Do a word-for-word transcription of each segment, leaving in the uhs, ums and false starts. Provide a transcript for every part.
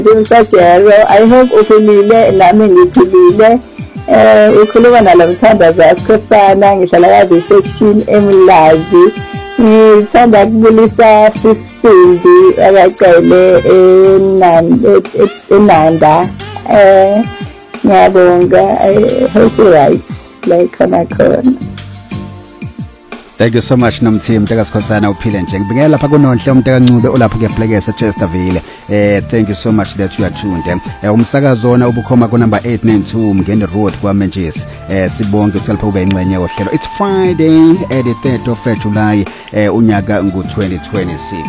Sajero, I hope uphilile nami ngiphilile. Eh ukhuluma nalomthandazi asikhosana ngihlala kazi section eMlazi. Ngithanda ukubulisa Sisindi akacele eNanda eNanda. Eh ngiyabonga. I hope you right like khona khona. Thank you so much Nomthimba Mtakasikhosana uphile nje ngibingelela lapha kuNonhle uMntakancube olapha keBlackes eChesterville. Eh thank you so much that you are tuned. Eh umsakazo wona ubukhoma ku number eight ninety-two Mngeni Road kwaManchester. Eh sibonke ukuthi lapha ube ingcenye yohlelo. It's Friday at the third of July eh unyaka ngu twenty twenty-six.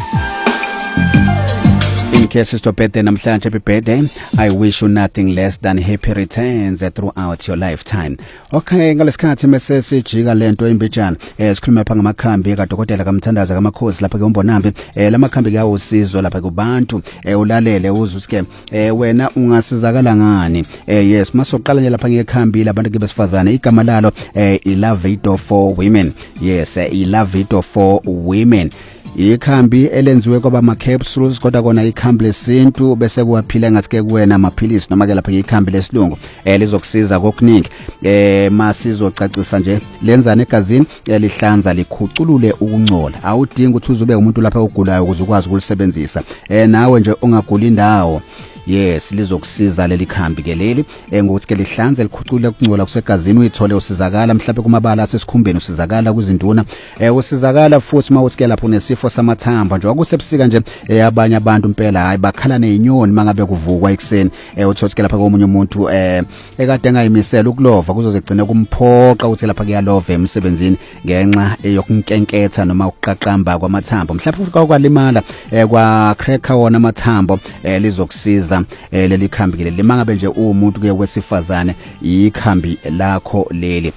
In case it's your birthday namhlanje, happy birthday. I wish you nothing less than happy returns throughout your lifetime. Okay, ngalesikhathi mase sijika lento imbijana. Eh sikhuluma pha ngamakhambi kaDokotela kaMthandaza kaMakhosi lapha ke uMbonambi. Eh lamakhambi kuyawusizo lapha kubantu. Eh ulalele uzusike eh wena ungasizakala ngani. Eh yes, masoqala nje lapha ngekhambi labantu besifazane igama lalo eh iLavito for women. Yes, iLavito for women. Ikhambi elenziwe kwaba ama capsules kodwa kona ikhambi lesintu bese kuwaphila ngathi ke kuwena amaphilisi noma ke lapha ikhambi lesilungu eh lizokusiza kokuningi eh masizocacisa nje lenzana egazini elihlanza likhuculule ukungcola awudingi ukuthi uzube umuntu lapha ogulayo ukuze ukwazi ukulisebenzisa eh nawe nje ungagula indawo. Yes, lizokusiza leli khambi ke leli ngokuthi ke lihlanze likhucule ukungcola kusegazini uyithole usizakala mhlawumbe kumabala asesikhumbeni usizakala kuzinduna eh usizakala futhi mawuthi ke lapho unesifo samathambo nje akusebusika nje abanye abantu impela hayi bakhala nezinyoni mangabe kuvukwa ekseni eh uthothi ke lapha komunye umuntu eh ekade engayimisela ukulova kuzozegcina kumphoqa uthi lapha kuyalova emsebenzini ngenxa yokunkenketha noma ukuqaqamba kwamathambo mhlawumbe futhi kwalimala eh kwa cracker wona amathambo eh lizokusiza eh leli khambi ke leli mangabe nje umuntu kuye kwesifazane ikhambi lakho leli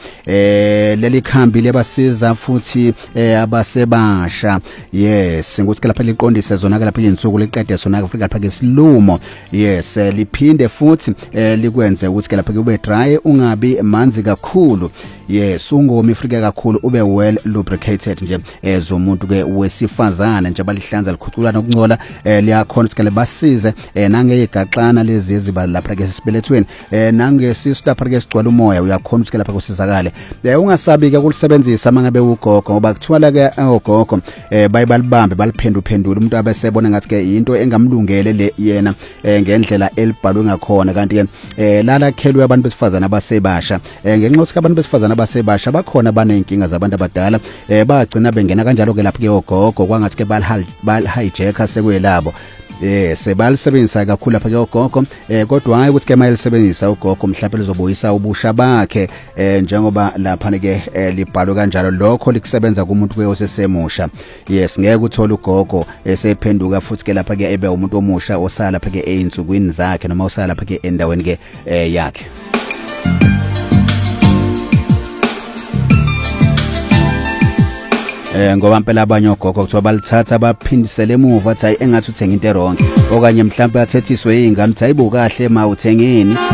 eh leli khambi lebasiza futhi eh abasebasha. Yes, ukuthi ke lapha liqondise zona ke lapha insuku liqede sona ke lapha ke silumo. Yes, liphinde futhi eh likwenze ukuthi ke lapha kube dry ungabi manzi kakhulu. Yes, ungomi Afrika kakhulu ube well lubricated nje ezomuntu ke wesifazana nje balihlanza likhuculana ukungcola eh liyakhona ukuthi ke lebasize eh nange igaxana lezi eziba lapha ke sibelethweni eh nange sister lapha ke sigcwala umoya uyakhona ukuthi ke lapha kusizakale. Eh ungasabi ke ukulisebenzisa mangabe ugogo ngoba kuthiwala ke ogogo eh bayibalibambe baliphendu phendula umuntu abesebona ngathi ke into engamlungele le yena eh ngendlela elibhalwe ngakhona kanti ke eh lala khelwe abantu besifazana abasebasha eh ngenxa ukuthi abantu besifazana abasebasha bakhona banenkinga zabantu abadala eh bagcina bengena kanjalo ke lapha ke ogogo kwangathi ke bal hijacker sekuyelabo. Eh sebalisebenzisa kakhulu lapha ke ogogo eh kodwa hayi ukuthi ke mayelisebenzisa ugogo mhlawumbe lizobuyisa ubusha bakhe eh njengoba lapha ke libhalwe kanjalo lokho likusebenza kumuntu kweyosesemusha. Yes, ngeke uthola ugogo esephenduka futhi ke lapha ke ebe umuntu omusha osala lapha ke einsukwini zakhe noma osala lapha ke endaweni ke yakhe. Eh ngoba impela abanye ogogo kuthiwa balithatha baphindisele emuva athi engathi uthenga into eronke okanye mhlawumbe athethiswe izingane athi ayibu kahle ma uthengeni